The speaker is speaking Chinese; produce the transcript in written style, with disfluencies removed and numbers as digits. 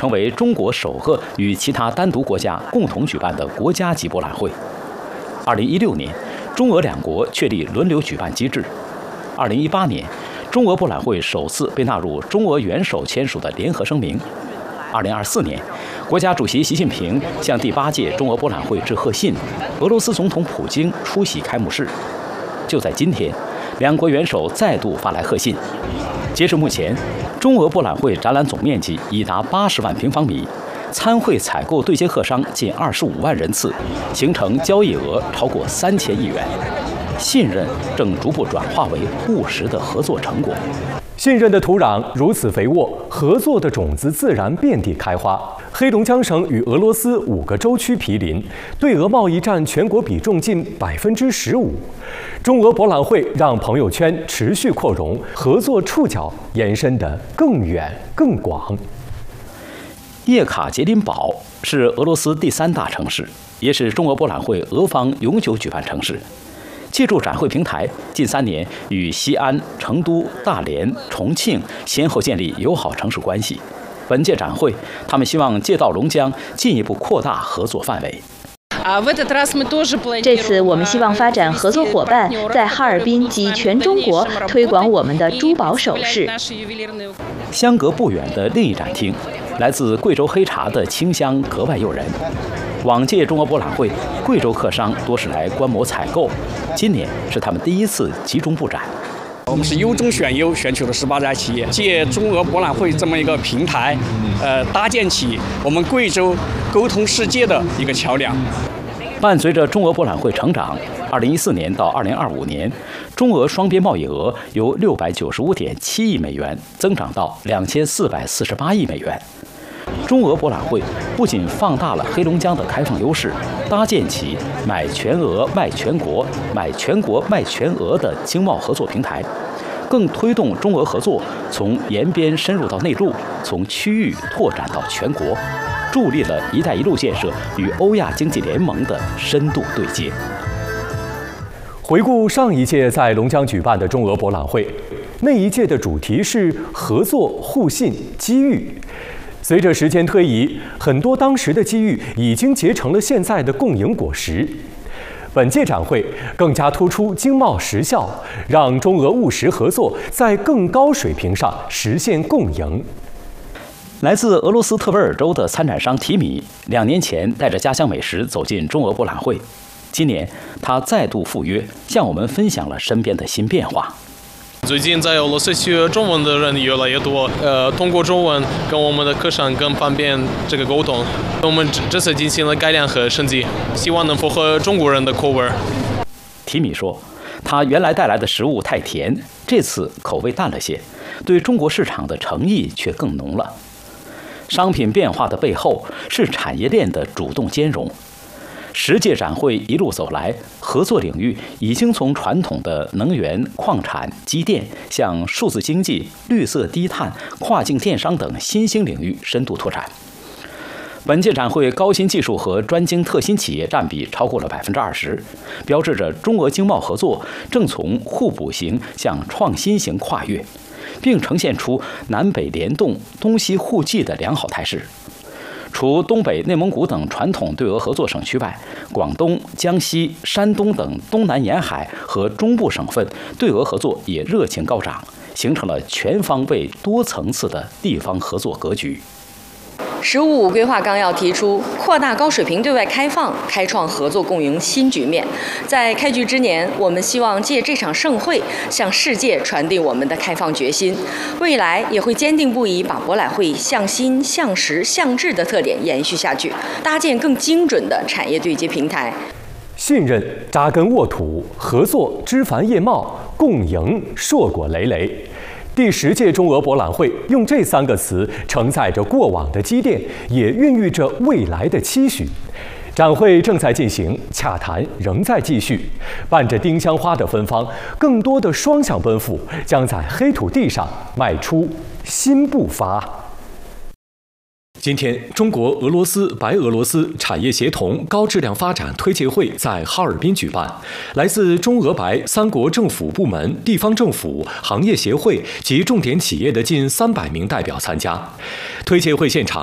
成为中国首个与其他单独国家共同举办的国家级博览会。2016年，中俄两国确立轮流举办机制。2018年，中俄博览会首次被纳入中俄元首签署的联合声明。2024年，国家主席习近平向第8届中俄博览会致贺信，俄罗斯总统普京出席开幕式。就在今天，两国元首再度发来贺信。截至目前，中俄博览会展览总面积已达80万平方米，参会采购对接客商近25万人次，形成交易额超过3000亿元。信任正逐步转化为务实的合作成果。 信任的土壤如此肥沃，合作的种子自然遍地开花。黑龙江省与俄罗斯5个州区毗邻，对俄贸易占全国比重近15%。中俄博览会让朋友圈持续扩容，合作触角延伸得更远更广。 叶卡捷琳堡是俄罗斯第3大城市，也是中俄博览会俄方永久举办城市。借助展会平台，近3年与西安、成都、大连、重庆先后建立友好城市关系。本届展会，他们希望借道龙江，进一步扩大合作范围。 这次我们希望发展合作伙伴，在哈尔滨及全中国推广我们的珠宝首饰。 相隔不远的另一展厅，来自贵州黑茶的清香格外诱人。往届中俄博览会，贵州客商多是来观摩采购，今年是他们第一次集中布展。 我们是优中选优，选取了18家企业，借中俄博览会这么一个平台，搭建起我们贵州沟通世界的一个桥梁。 伴随着中俄博览会成长，2014年到2025年，中俄双边贸易额由695.7亿美元增长到2448亿美元。中俄博览会不仅放大了黑龙江的开放优势，搭建起买全俄卖全国、买全国卖全俄的经贸合作平台，更推动中俄合作从沿边深入到内陆，从区域拓展到全国，助力了“一带一路”建设与欧亚经济联盟的深度对接。 回顾上一届在龙江举办的中俄博览会，那一届的主题是合作、互信、机遇。随着时间推移，很多当时的机遇已经结成了现在的共赢果实。本届展会更加突出经贸实效，让中俄务实合作在更高水平上实现共赢。 来自俄罗斯特维尔州的参展商提米，2年前带着家乡美食走进中俄博览会，今年他再度赴约，向我们分享了身边的新变化。 最近在俄罗斯学中文的人越来越多，通过中文跟我们的客商更方便这个沟通。我们这次进行了改良和升级，希望能符合中国人的口味。 提米说，他原来带来的食物太甜，这次口味淡了些，对中国市场的诚意却更浓了。商品变化的背后是产业链的主动兼容。10届展会一路走来，合作领域已经从传统的能源、矿产、机电，向数字经济、绿色低碳、跨境电商等新兴领域深度拓展。本届展会高新技术和专精特新企业占比超过了20%，标志着中俄经贸合作正从互补型向创新型跨越，并呈现出南北联动、东西互济的良好态势。除东北、内蒙古等传统对俄合作省区外，广东、江西、山东等东南沿海和中部省份对俄合作也热情高涨，形成了全方位、多层次的地方合作格局。 “15五”规划纲要提出，扩大高水平对外开放，开创合作共赢新局面。在开局之年，我们希望借这场盛会，向世界传递我们的开放决心。未来也会坚定不移把博览会向新、向实、向质的特点延续下去，搭建更精准的产业对接平台。 信任扎根沃土，合作枝繁叶茂，共赢硕果累累。第10届中俄博览会用这3个词承载着过往的积淀，也孕育着未来的期许。展会正在进行，洽谈仍在继续。伴着丁香花的芬芳，更多的双向奔赴将在黑土地上迈出新步伐。今天，中国、俄罗斯、白俄罗斯产业协同高质量发展推介会在哈尔滨举办，来自中俄白3国政府部门、地方政府、行业协会及重点企业的近300名代表参加。推介会现场